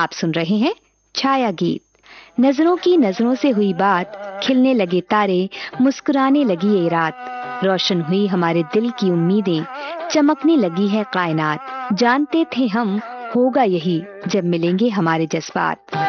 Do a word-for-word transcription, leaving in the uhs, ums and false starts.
आप सुन रहे हैं छाया गीत। नजरों की नजरों से हुई बात, खिलने लगे तारे, मुस्कुराने लगी ये रात, रोशन हुई हमारे दिल की उम्मीदें, चमकने लगी है कायनात। जानते थे हम होगा यही जब मिलेंगे हमारे जज्बात।